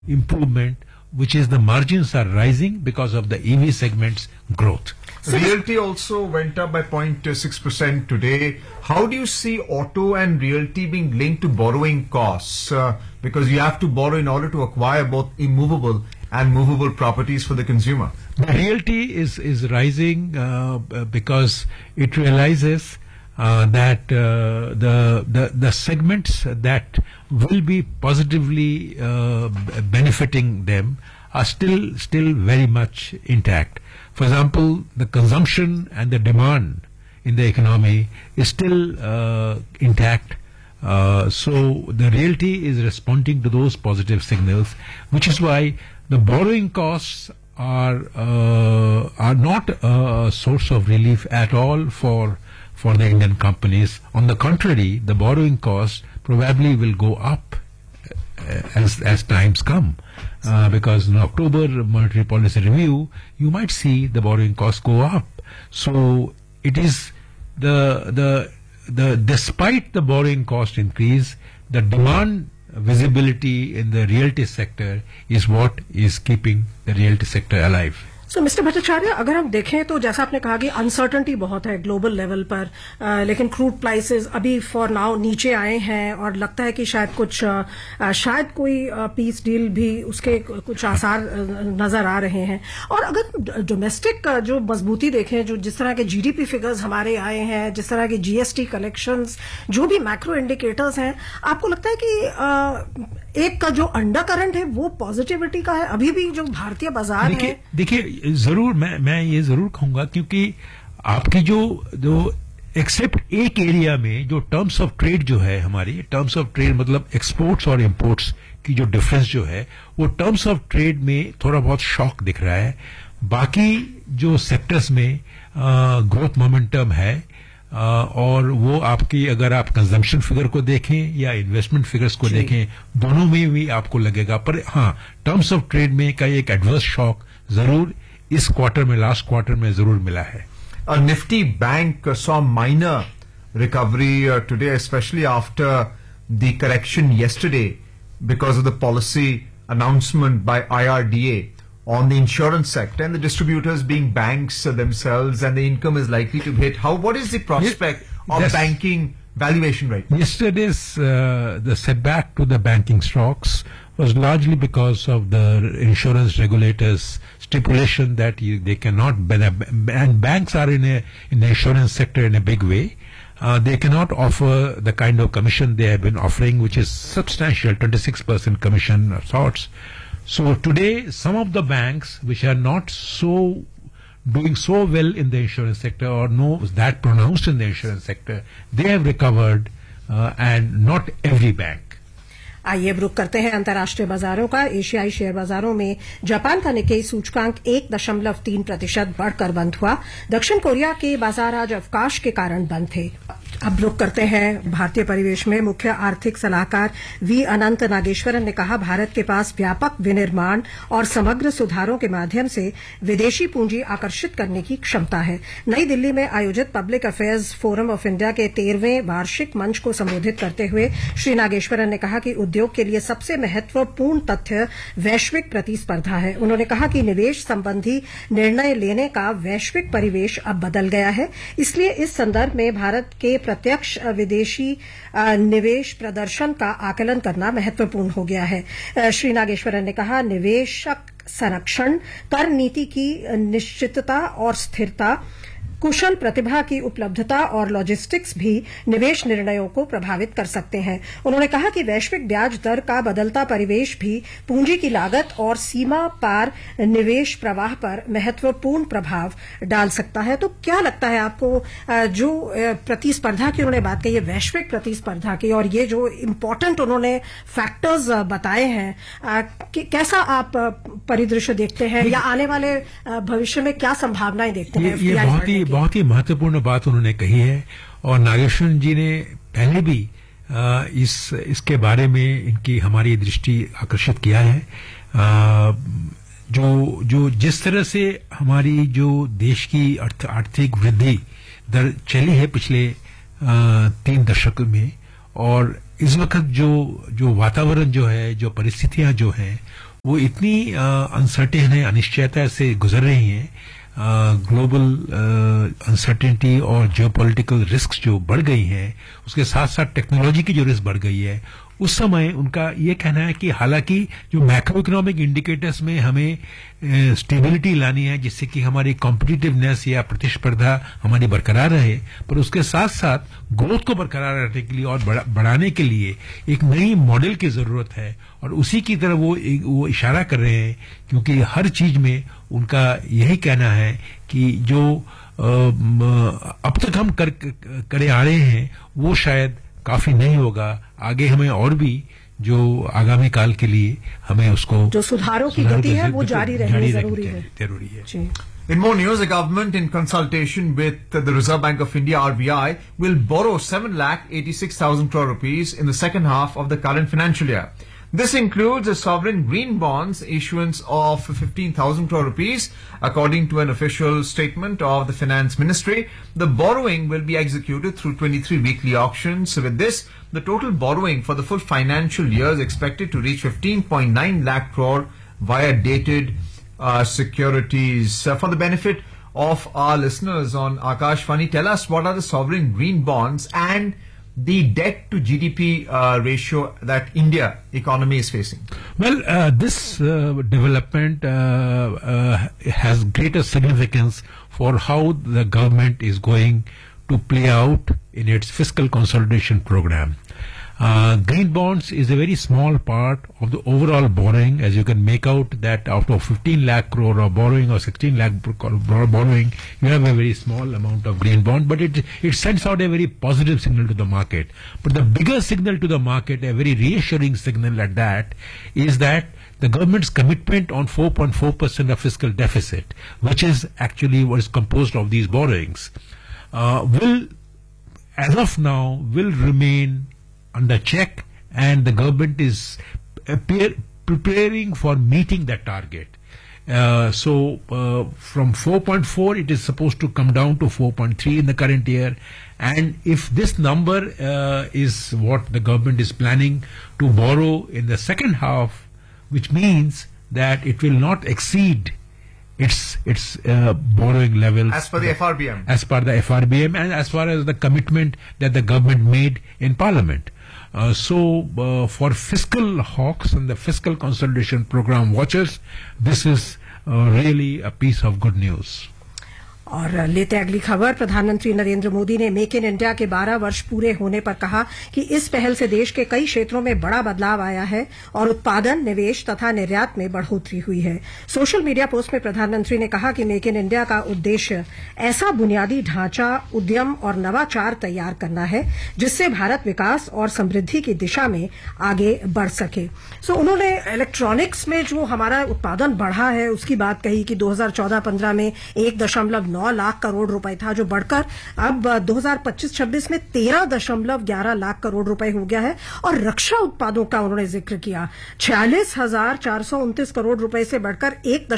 improvement, which is the margins are rising because of the EV segment's growth. Realty also went up by 0.6% today. How do you see auto and realty being linked to borrowing costs? Because you have to borrow in order to acquire both immovable and movable properties for the consumer. The realty is rising because it realizes that the segments that will be positively benefiting them are still very much intact. For example, the consumption and the demand in the economy is still intact. So the realty is responding to those positive signals, which is why the borrowing costs are not a source of relief at all for the Indian companies. On the contrary, the borrowing costs probably will go up as times come. Because in October monetary policy review, you might see the borrowing costs go up. So it is the despite the borrowing cost increase, the demand visibility in the realty sector is what is keeping the realty sector alive. So mister Bhattacharya, अगर हम देखें तो जैसा आपने कहा कि uncertainty बहुत है ग्लोबल लेवल पर, लेकिन क्रूड प्राइसेस अभी फॉर नाउ नीचे आए हैं और लगता है कि शायद कोई पीस डील भी उसके कुछ आसार नजर आ रहे हैं. और अगर डोमेस्टिक जो मजबूती देखें, जो जिस तरह के जीडीपी फिगर्स हमारे आए हैं, जिस तरह के जीएसटी कलेक्शंस, जो भी मैक्रो इंडिकेटर्स हैं, आपको लगता है कि एक का जो अंडर करंट है वो पॉजिटिविटी का है अभी भी जो भारतीय बाजार है? देखिए जरूर मैं ये जरूर कहूंगा, क्योंकि आपकी जो एक्सेप्ट एक एरिया में जो टर्म्स ऑफ ट्रेड जो है, हमारी टर्म्स ऑफ ट्रेड मतलब एक्सपोर्ट्स और इंपोर्ट्स की जो डिफरेंस जो है, वो टर्म्स ऑफ ट्रेड में थोड़ा बहुत शॉक दिख रहा है. बाकी जो सेक्टर्स में ग्रोथ मोमेंटम है, और वो आपकी अगर आप कंजम्पशन फिगर को देखें या इन्वेस्टमेंट फिगर्स को देखें, दोनों में भी आपको लगेगा. पर हाँ, टर्म्स ऑफ ट्रेड में का एक एडवर्स शॉक जरूर इस क्वार्टर में, लास्ट क्वार्टर में जरूर मिला है. Nifty Bank saw minor recovery today, especially after the correction yesterday because of the policy announcement by IRDA on the insurance sector and the distributors being banks themselves, and the income is likely to hit. What is the prospect of banking valuation right now? Yesterday's the setback to the banking stocks was largely because of the insurance regulators' stipulation that they cannot, and banks are in the insurance sector in a big way. They cannot offer the kind of commission they have been offering, which is substantial, 26% commission of sorts. So today, some of the banks which are not doing so well in the insurance sector or not that pronounced in the insurance sector, they have recovered, and not every bank. आइए रुक करते हैं अंतर्राष्ट्रीय बाजारों का. एशियाई share बाजारों में जापान का निक्केई सूचकांक 1.3% बढ़कर बंद हुआ. दक्षिण कोरिया के बाजार आज अवकाश के कारण बंद थे. अब रुक करते हैं भारतीय परिवेश में. मुख्य आर्थिक सलाहकार वी अनंत नागेश्वरन ने कहा, भारत के पास व्यापक विनिर्माण और समग्र सुधारों के माध्यम से विदेशी पूंजी आकर्षित करने की क्षमता है. नई दिल्ली में आयोजित public affairs forum of India के 13वें वार्षिक मंच को संबोधित करते हुए श्री नागेश्वरन ने कहा कि उद्योग के लिए सबसे महत्वपूर्ण तथ्य वैश्विक प्रतिस्पर्धा है. उन्होंने कहा कि निवेश संबंधी निर्णय लेने का वैश्विक परिवेश अब बदल गया है, इसलिए इस संदर्भ में भारत के प्रत्यक्ष विदेशी निवेश प्रदर्शन का आकलन करना महत्वपूर्ण हो गया है. श्री नागेश्वरन ने कहा, निवेशक संरक्षण, कर नीति की निश्चितता और स्थिरता, कुशल प्रतिभा की उपलब्धता और लॉजिस्टिक्स भी निवेश निर्णयों को प्रभावित कर सकते हैं. उन्होंने कहा कि वैश्विक ब्याज दर का बदलता परिवेश भी पूंजी की लागत और सीमा पार निवेश प्रवाह पर महत्वपूर्ण प्रभाव डाल सकता है. तो क्या लगता है आपको, जो प्रतिस्पर्धा की उन्होंने बात कही है, वैश्विक प्रतिस्पर्धा की, और ये जो इम्पोर्टेंट उन्होंने फैक्टर्स बताए हैं, कैसा आप परिदृश्य देखते हैं या आने वाले भविष्य में क्या संभावनाएं देखते हैं? ये बहुत ही महत्वपूर्ण बात उन्होंने कही है, और नागेश्वरन जी ने पहले भी इसके बारे में इनकी हमारी दृष्टि आकर्षित किया है. जो जिस तरह से हमारी जो देश की आर्थिक वृद्धि दर चली है पिछले 3 दशक में, और इस वक्त जो वातावरण जो है, जो परिस्थितियां जो हैं, वो इतनी अनसर्टेन है, अनिश्चयता से गुजर रही हैं, ग्लोबल अनसर्टेनिटी और जियोपॉलिटिकल रिस्क जो बढ़ गई हैं, उसके साथ साथ टेक्नोलॉजी की जो रिस्क बढ़ गई है, उस समय उनका ये कहना है कि हालांकि जो मैक्रो इकोनॉमिक इंडिकेटर्स में हमें स्टेबिलिटी लानी है जिससे कि हमारी कॉम्पिटिटिवनेस या प्रतिस्पर्धा हमारी बरकरार रहे, पर उसके साथ साथ ग्रोथ को बरकरार रखने के लिए और बढ़ाने के लिए एक नई मॉडल की जरूरत है, और उसी की तरफ वो इशारा कर रहे हैं, क्योंकि हर चीज में उनका यही कहना है कि जो अब तक हम करे आ रहे हैं वो शायद काफी नहीं होगा, आगे हमें और भी जो आगामी काल के लिए हमें उसको जो सुधारों की गति है वो जारी रहनी जरूरी है। In more news, the government, in consultation with the Reserve Bank of India (RBI), will borrow 7,86,000 crore rupees in the second half of the current financial year. This includes a sovereign green bonds issuance of 15,000 crore rupees. According to an official statement of the Finance Ministry, the borrowing will be executed through 23 weekly auctions. With this, the total borrowing for the full financial year is expected to reach 15.9 lakh crore via dated securities. For the benefit of our listeners on Akashvani, tell us what are the sovereign green bonds and the debt to GDP ratio that India economy is facing. Well, this development has greater significance for how the government is going to play out in its fiscal consolidation program. Green bonds is a very small part of the overall borrowing, as you can make out that out of 15 lakh crore of borrowing or 16 lakh borrowing, you have a very small amount of green bond, but it sends out a very positive signal to the market. But the bigger signal to the market, a very reassuring signal at that, is that the government's commitment on 4.4% of fiscal deficit, which is actually what is composed of these borrowings, will, as of now, will remain under check, and the government is preparing for meeting that target. So from 4.4 it is supposed to come down to 4.3 in the current year, and if this number is what the government is planning to borrow in the second half, which means that it will not exceed its borrowing levels as per the FRBM, and as far as the commitment that the government made in Parliament. So for fiscal hawks and the fiscal consolidation program watchers, this is really a piece of good news. और लेते अगली खबर, प्रधानमंत्री नरेंद्र मोदी ने make in India के 12 वर्ष पूरे होने पर कहा कि इस पहल से देश के कई क्षेत्रों में बड़ा बदलाव आया है और उत्पादन, निवेश तथा निर्यात में बढ़ोतरी हुई है। सोशल मीडिया पोस्ट में प्रधानमंत्री ने कहा कि मेक इन इंडिया का उद्देश्य ऐसा बुनियादी ढांचा, उद्यम और नवाचार तैयार करना है जिससे भारत विकास और समृद्धि की दिशा में आगे बढ़ सके। सो उन्होंने इलेक्ट्रॉनिक्स में जो हमारा उत्पादन बढ़ा है उसकी बात कही कि 2014-15 में 1.9 लाख करोड़ रुपए था, जो बढ़कर अब 2025-26 में 13.11 लाख करोड़ रुपए हो गया है। और रक्षा उत्पादों का उन्होंने जिक्र किया, 46,429 करोड़ रुपए से बढ़कर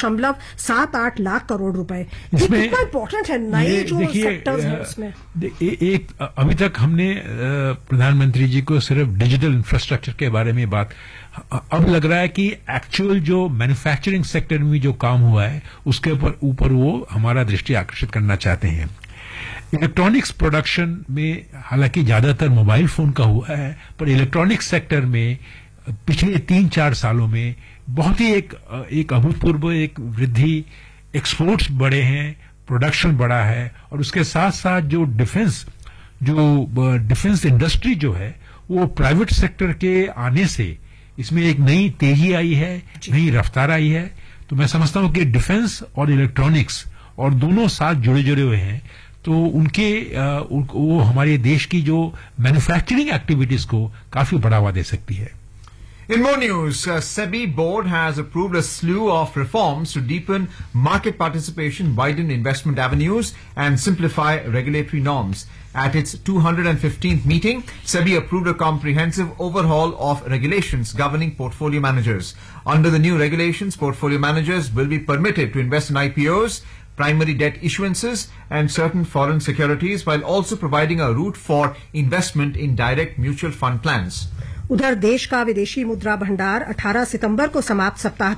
1.78 लाख करोड़ रुपए। इसमें कितना इंपॉर्टेंट है नए जो सेक्टर्स हैं उसमें। एक अभी तक हमने प्रधानमंत्री जी को सिर्फ डिजिटल इंफ्रास्ट्रक्चर के बारे में बात, अब लग रहा है कि एक्चुअल जो मैन्युफैक्चरिंग सेक्टर में जो काम हुआ है उसके ऊपर वो हमारा दृष्टि आकर्षित करना चाहते हैं। इलेक्ट्रॉनिक्स प्रोडक्शन में हालांकि ज्यादातर मोबाइल फोन का हुआ है, पर इलेक्ट्रॉनिक्स सेक्टर में पिछले 3-4 सालों में बहुत ही एक अभूतपूर्व एक वृद्धि, एक्सपोर्ट्स बढ़े हैं, प्रोडक्शन बढ़ा है, और उसके साथ साथ जो डिफेंस इंडस्ट्री जो है वो प्राइवेट सेक्टर के आने से इसमें एक नई तेजी आई है, नई रफ्तार आई है। तो मैं समझता हूं कि डिफेंस और इलेक्ट्रॉनिक्स और दोनों साथ जुड़े हुए हैं, तो वो हमारे देश की जो मैन्युफैक्चरिंग एक्टिविटीज को काफी बढ़ावा दे सकती है। In more news, SEBI board has approved a slew of reforms to deepen market participation, widen investment avenues, and simplify regulatory norms. At its 215th meeting, SEBI approved a comprehensive overhaul of regulations governing portfolio managers. Under the new regulations, portfolio managers will be permitted to invest in IPOs, primary debt issuances, and certain foreign securities, while also providing a route for investment in direct mutual fund plans. उधर देश का विदेशी मुद्रा भंडार 18 सितंबर को समाप्त सप्ताह